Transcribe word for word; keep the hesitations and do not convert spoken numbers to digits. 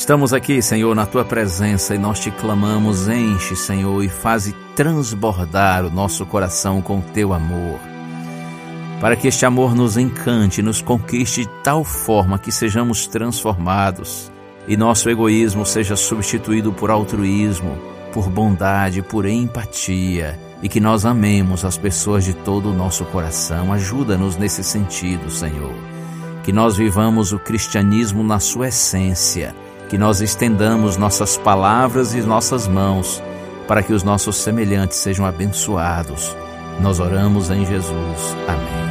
Estamos aqui, Senhor, na Tua presença e nós te clamamos, enche, Senhor, e faze transbordar o nosso coração com Teu amor, para que este amor nos encante, nos conquiste de tal forma que sejamos transformados e nosso egoísmo seja substituído por altruísmo, por bondade, por empatia, e que nós amemos as pessoas de todo o nosso coração. Ajuda-nos nesse sentido, Senhor. Que nós vivamos o cristianismo na sua essência, que nós estendamos nossas palavras e nossas mãos para que os nossos semelhantes sejam abençoados. Nós oramos em Jesus. Amém.